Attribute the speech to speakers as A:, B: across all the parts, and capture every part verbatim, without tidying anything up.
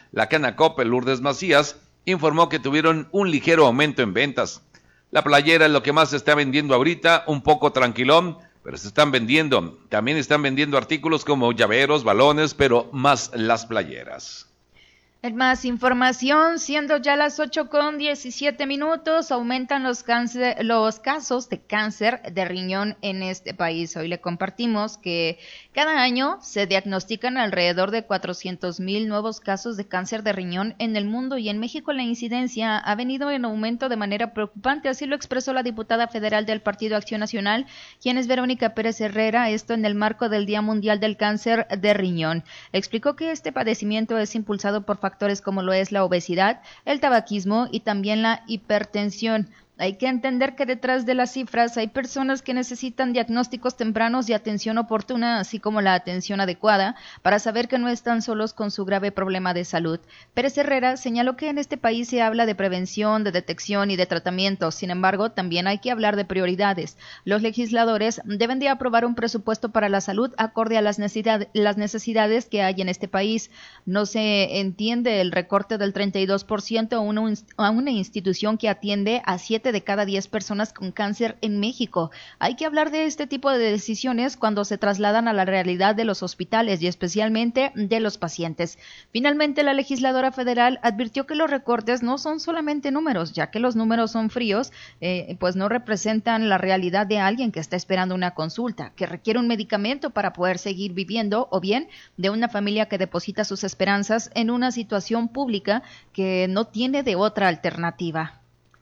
A: La Canacop Lourdes Macías informó que tuvieron un ligero aumento en ventas. La playera es lo que más se está vendiendo ahorita, un poco tranquilón, pero se están vendiendo. También están vendiendo artículos como llaveros, balones, pero más las playeras.
B: En más información, siendo ya las ocho con diecisiete minutos, aumentan los, cáncer, los casos de cáncer de riñón en este país. Hoy le compartimos que cada año se diagnostican alrededor de cuatrocientos mil nuevos casos de cáncer de riñón en el mundo y en México la incidencia ha venido en aumento de manera preocupante. Así lo expresó la diputada federal del Partido Acción Nacional, quien es Verónica Pérez Herrera, esto en el marco del Día Mundial del Cáncer de Riñón. Explicó que este padecimiento es impulsado por factores como lo es la obesidad, el tabaquismo y también la hipertensión. Hay que entender que detrás de las cifras hay personas que necesitan diagnósticos tempranos y atención oportuna, así como la atención adecuada, para saber que no están solos con su grave problema de salud. Pérez Herrera señaló que en este país se habla de prevención, de detección y de tratamiento. Sin embargo, también hay que hablar de prioridades. Los legisladores deben de aprobar un presupuesto para la salud acorde a las necesidades, las necesidades que hay en este país. No se entiende el recorte del treinta y dos por ciento a una, a una institución que atiende a siete de cada diez personas con cáncer en México. Hay que hablar de este tipo de decisiones cuando se trasladan a la realidad de los hospitales y especialmente de los pacientes. Finalmente, la legisladora federal advirtió que los recortes no son solamente números, ya que los números son fríos, eh, pues no representan la realidad de alguien que está esperando una consulta, que requiere un medicamento para poder seguir viviendo, o bien de una familia que deposita sus esperanzas en una situación pública que no tiene de otra alternativa.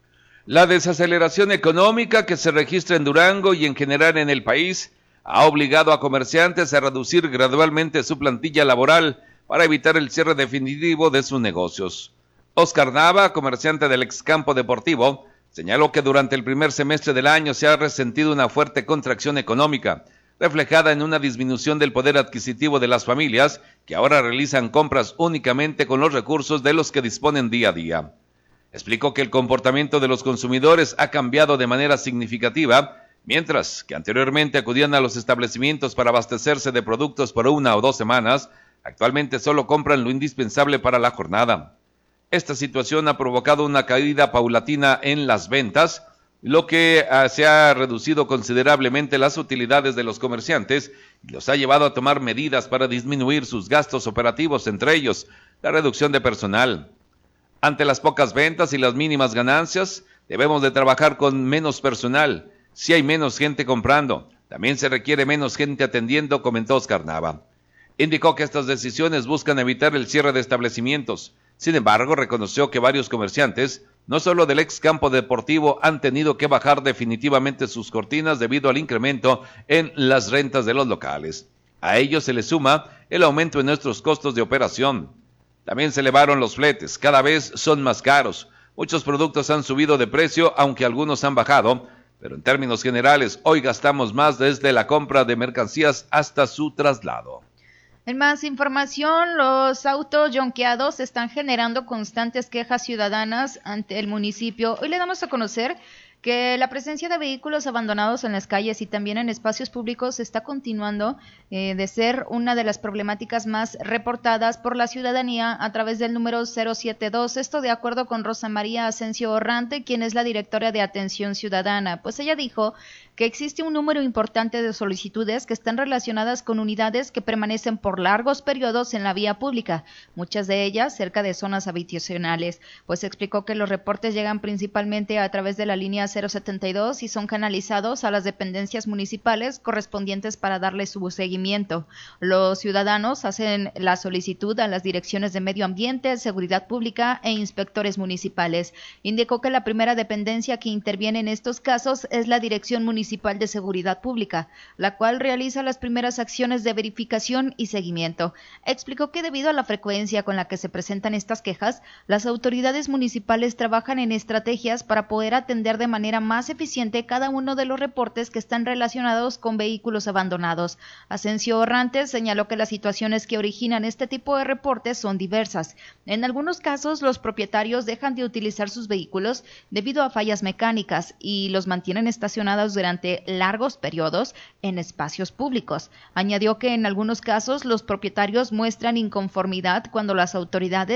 A: La desaceleración económica que se registra en Durango y en general en el país ha obligado a comerciantes a reducir gradualmente su plantilla laboral para evitar el cierre definitivo de sus negocios. Oscar Nava, comerciante del excampo deportivo, señaló que durante el primer semestre del año se ha resentido una fuerte contracción económica, reflejada en una disminución del poder adquisitivo de las familias que ahora realizan compras únicamente con los recursos de los que disponen día a día. Explicó que el comportamiento de los consumidores ha cambiado de manera significativa, mientras que anteriormente acudían a los establecimientos para abastecerse de productos por una o dos semanas, actualmente solo compran lo indispensable para la jornada. Esta situación ha provocado una caída paulatina en las ventas, lo que uh, se ha reducido considerablemente las utilidades de los comerciantes y los ha llevado a tomar medidas para disminuir sus gastos operativos, entre ellos la reducción de personal. Ante las pocas ventas y las mínimas ganancias, debemos de trabajar con menos personal. Si hay menos gente comprando, también se requiere menos gente atendiendo, comentó Oscar Nava. Indicó que estas decisiones buscan evitar el cierre de establecimientos. Sin embargo, reconoció que varios comerciantes, no solo del ex campo deportivo, han tenido que bajar definitivamente sus cortinas debido al incremento en las rentas de los locales. A ello se le suma el aumento en nuestros costos de operación. También se elevaron los fletes, cada vez son más caros. Muchos productos han subido de precio, aunque algunos han bajado, pero en términos generales, hoy gastamos más desde la compra de mercancías hasta su traslado.
B: En más información, los autos yonqueados están generando constantes quejas ciudadanas ante el municipio. Hoy le damos a conocer que la presencia de vehículos abandonados en las calles y también en espacios públicos está continuando eh, de ser una de las problemáticas más reportadas por la ciudadanía a través del número cero setenta y dos. Esto de acuerdo con Rosa María Asensio Orrante, quien es la directora de Atención Ciudadana. Pues ella dijo que existe un número importante de solicitudes que están relacionadas con unidades que permanecen por largos periodos en la vía pública, muchas de ellas cerca de zonas habitacionales. Pues explicó que los reportes llegan principalmente a través de la línea cero setenta y dos y son canalizados a las dependencias municipales correspondientes para darle su seguimiento. Los ciudadanos hacen la solicitud a las direcciones de Medio Ambiente, Seguridad Pública e inspectores municipales. Indicó que la primera dependencia que interviene en estos casos es la Dirección Municipal de Seguridad Pública, la cual realiza las primeras acciones de verificación y seguimiento. Explicó que debido a la frecuencia con la que se presentan estas quejas, las autoridades municipales trabajan en estrategias para poder atender de manera más eficiente cada uno de los reportes que están relacionados con vehículos abandonados. Asensio Orrantes señaló que las situaciones que originan este tipo de reportes son diversas. En algunos casos, los propietarios dejan de utilizar sus vehículos debido a fallas mecánicas y los mantienen estacionados durante largos periodos en espacios públicos. Añadió que en algunos casos los propietarios muestran inconformidad cuando las autoridades